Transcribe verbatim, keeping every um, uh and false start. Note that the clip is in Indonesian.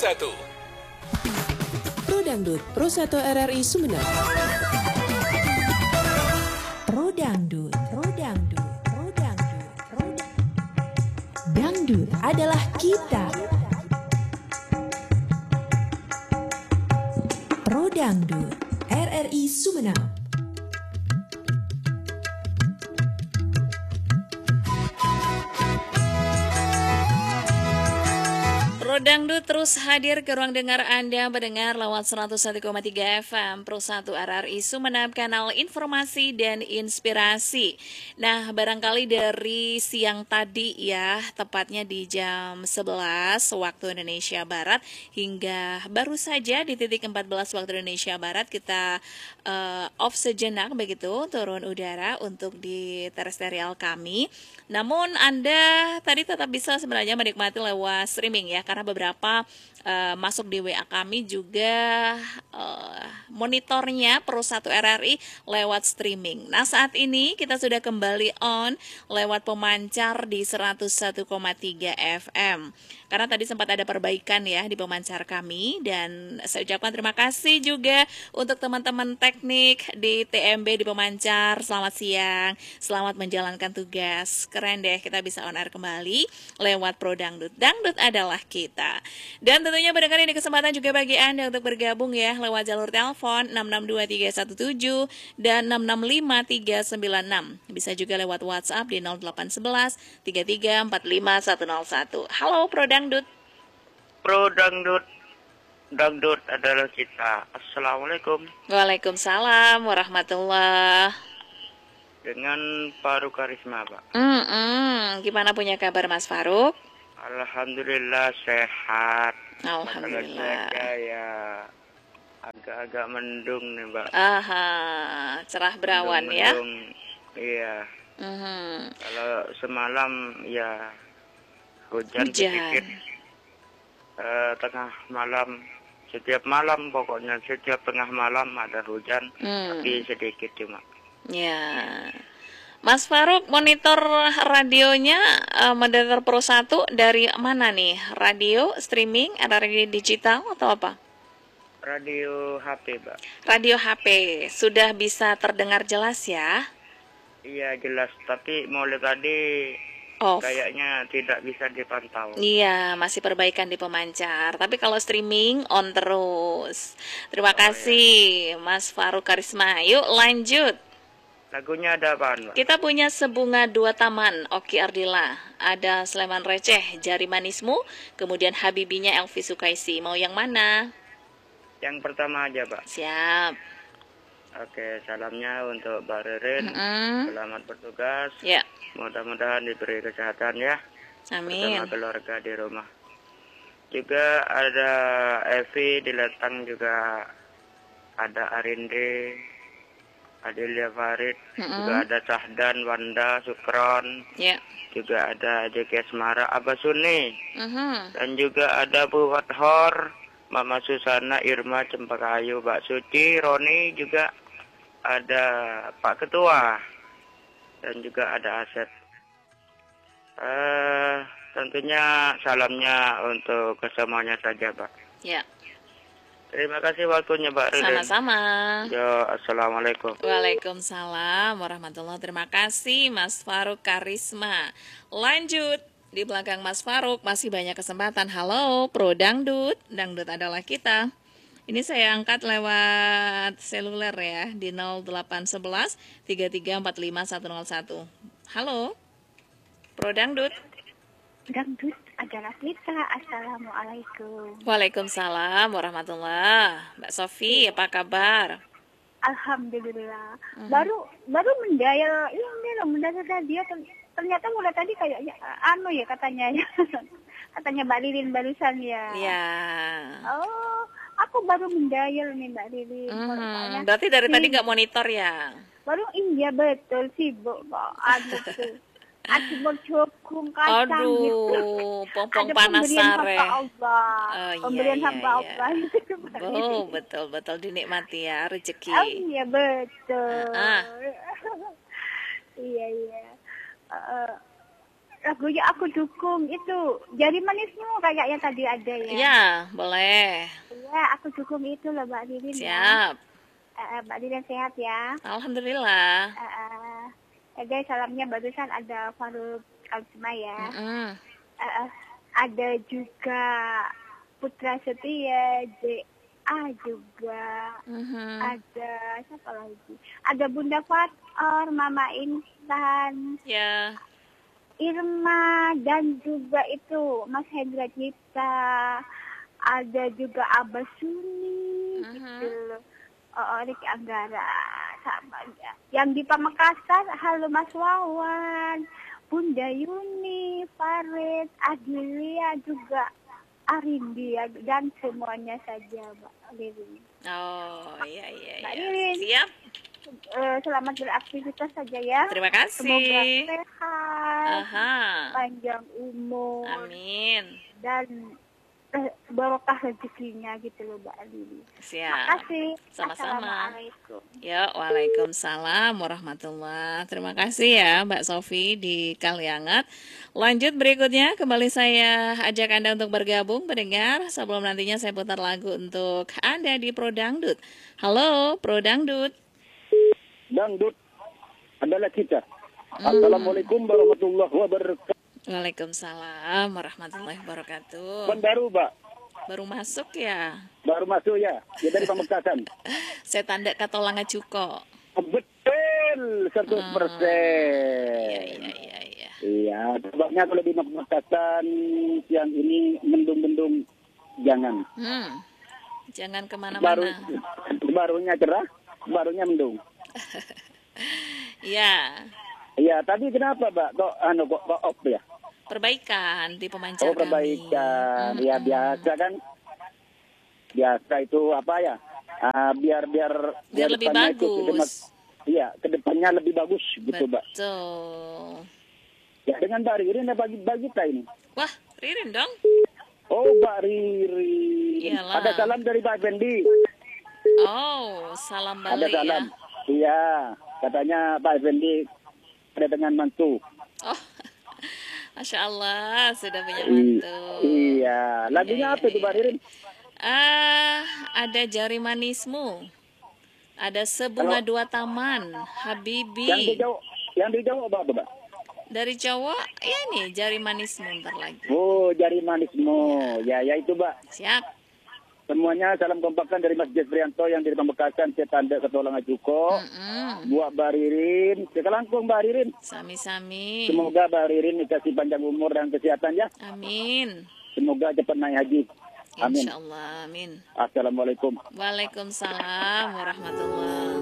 satu. Pro Dangdut, Pro satu R R I Sumeneb. Pro Dangdut, Pro Dangdut, Pro Dangdut, Pro Dangdut. Dangdut adalah kita. Pro Dangdut, R R I Sumeneb. Pro Dangdut terus hadir ke ruang dengar Anda mendengar lewat seratus satu koma tiga F M Pro satu R R I Sumeneb, kanal informasi dan inspirasi. Nah, barangkali dari siang tadi ya, tepatnya di jam sebelas waktu Indonesia Barat hingga baru saja di titik empat belas waktu Indonesia Barat kita uh, off sejenak begitu, turun udara untuk di terestrial kami. Namun Anda tadi tetap bisa sebenarnya menikmati lewat streaming ya, karena beberapa uh, masuk di W A kami juga uh, monitornya Pro satu R R I lewat streaming. Nah, saat ini kita sudah kembali on lewat pemancar di seratus satu koma tiga F M. Karena tadi sempat ada perbaikan ya di pemancar kami, dan saya ucapkan terima kasih juga untuk teman-teman teknik di T M B di pemancar. Selamat siang, selamat menjalankan tugas. Keren deh, kita bisa on air kembali lewat Pro Dangdut. Dangdut adalah kita. Dan tentunya pendengar ini kesempatan juga bagi Anda untuk bergabung ya lewat jalur telepon enam enam dua tiga satu tujuh dan enam enam lima tiga sembilan enam. Bisa juga lewat WhatsApp di nol delapan satu satu tiga tiga empat lima satu nol satu. Halo Pro Dangdut. Pro Dangdut, Dangdut adalah kita. Assalamualaikum. Waalaikumsalam warahmatullah. Dengan Faruk Karisma, Pak. Mm -mm. Gimana punya kabar Mas Faruk? Alhamdulillah sehat. Alhamdulillah. Masalah ya agak-agak mendung nih, Mbak. Aha, cerah berawan mendung, ya. Mendung, iya. Mm-hmm. Kalau semalam ya hujan, Hujan. sedikit. Uh, tengah malam, setiap malam pokoknya setiap tengah malam ada hujan, mm. tapi sedikit cuma. Ya. Mas Faruk, monitor radionya uh, monitor Pro satu dari mana nih? Radio, streaming, ada radio digital atau apa? Radio H P, Mbak. Radio H P, sudah bisa terdengar jelas ya? Iya jelas, tapi mulai tadi Off. Kayaknya tidak bisa dipantau. Iya, masih perbaikan di pemancar. Tapi kalau streaming on terus. Terima oh, kasih ya. Mas Faruk Karisma. Yuk lanjut. Lagunya ada apa, Mbak? Kita punya Sebunga Dua Taman, Oki Ardila. Ada Sleman Receh, Jari Manismu. Kemudian Habibinya Elvi Sukaisi. Mau yang mana? Yang pertama aja, Pak. Siap. Oke, salamnya untuk Mbak Ririn. Mm-hmm. Selamat bertugas. Ya. Mudah-mudahan diberi kesehatan ya. Amin. Bersama keluarga di rumah. Juga ada Evi di Letang, juga ada Arinde, Adelia Farid, mm-hmm. juga ada Sahdan, Wanda, Sukron. Ya. Juga ada J K Semara, Abah Suni. Mm-hmm. Dan juga ada Bu Wathor, Mama Susana, Irma, Cempakayu, Mbak Suci, Roni, juga ada Pak Ketua, dan juga ada Asep. Uh, tentunya salamnya untuk kesemuanya saja, Pak. Ya. Terima kasih waktunya, Mbak Ridin. Sama-sama. Yo, assalamualaikum. Waalaikumsalam warahmatullahi. Terima kasih Mas Faruk Karisma. Lanjut. Di belakang Mas Faruk masih banyak kesempatan. Halo, Pro Dangdut. Dangdut adalah kita. Ini saya angkat lewat seluler ya, di nol delapan satu satu tiga tiga empat lima satu nol satu. Halo, Pro Dangdut. Dangdut adalah kita. Assalamualaikum. Waalaikumsalam warahmatullahi. Mbak Sofi, apa kabar? Alhamdulillah. Uh-huh. Baru baru mendial ini loh, mendial radio. Ternyata mulai tadi kayaknya anu ya katanya ya. Katanya Mbak Lilin barusan ya. Iya. Oh, aku baru mendial nih Mbak Lilin. Hmm, berarti dari si, tadi nggak monitor ya? Baru iya betul sibuk kok. Aduh tuh. Aku mau cokung kacang Aduh, gitu. pompong panas sare. Allah. Oh, pemberian iya, hamba iya, Allah. Iya. Oh, betul betul dinikmati ya rezeki. Oh iya betul. Uh-uh. Iya iya. Uh, lagunya aku dukung itu. Jari manismu kayaknya tadi ada ya. Ya, boleh. Iya, aku dukung itu loh Mbak Lirin. Siap. Ya. Uh, Mbak Lirin sehat ya. Alhamdulillah. Uh, uh, ada salamnya barusan ada Faruk Alsma ya. Mm -mm. Uh, ada juga Putra Setia, J A juga. Mm-hmm. Ada siapa lagi? Ada Bunda Fator, Mama Intan. Ya. Irma dan juga itu Mas Hendra Cipta, ada juga Abah Suni, uh-huh. gitu loh. Oh, Riki Anggara sama ya. Yang di Pamekasan, halo Mas Wawan, Bunda Yuni, Farid, Adilia juga, Arindi dan semuanya saja Mbak Lirin. Oh iya iya. Mbak iya. Lirin. Siap. Uh, selamat beraktivitas saja ya. Terima kasih. Semoga sehat, Aha. panjang umur, amin, dan eh, barokah rezekinya gitu loh Mbak Lili. Siap. Terima kasih. Sama-sama. Assalamualaikum. Ya, waalaikumsalam warahmatullah. Terima kasih ya Mbak Sofi di Kaliangat. Lanjut berikutnya, kembali saya ajak Anda untuk bergabung pendengar. Sebelum nantinya saya putar lagu untuk Anda di Pro Dangdut. Halo Pro Dangdut. Dangdut adalah kita. Assalamualaikum warahmatullahi wabarakatuh. Waalaikumsalam warahmatullahi wabarakatuh. Kan baru, Mbak? Baru masuk ya? Baru masuk ya, ya dari Pamekasan. Saya tanda katolanga cuko. Betul, seratus persen. Iya, iya, iya. Iya, iya. Sebabnya kalau di Pamekasan siang ini mendung-mendung, jangan. Hmm. Jangan kemana-mana. Baru, barunya cerah, barunya mendung. Iya. Iya, tadi kenapa, Mbak? Kok anu kok, kok off ya? Perbaikan di pemancar Oh, perbaikan. kami. Ya biasa kan. Biasa itu apa ya? Uh, biar biar biar lebih depannya itu bagus. kedepan- Iya, kedepannya lebih bagus gitu, Mbak. Betul. Ya dengan Mbak Ririn ya bagi bagi kita ini. Wah, Ririn dong. Oh, Mbak Ririn. Iyalah. Ada salam dari Pak Effendi. Oh, salam Ada balik salam. ya. Iya, katanya Pak Effendi ada dengan mantu. Oh, Masya Allah, sudah punya I- mantu. iya, lagunya Iya, apa iya, itu Mbak iya. Ririn? Ah, ada Jari Manismu. Ada Sebunga Halo? Dua Taman, Yang di Habibi. Jawa, yang di Jawa apa, Mbak? Dari Jawa, ya nih Jari Manismu ntar lagi. Oh, jari manismu. Ya, ya itu, Mbak. Siap. Semuanya salam kompakan dari Mas Jesprianto yang dari Pamekasan, saya tanda ketolongan Juko. Mm-mm. Buat Mbak Ririn, sekalangkung Mbak Ririn. Sami-sami. Semoga Mbak Ririn dikasih panjang umur dan kesehatan ya. Amin. Semoga cepat naik haji. Amin. Insya Allah, amin. Assalamualaikum. Waalaikumsalam warahmatullahi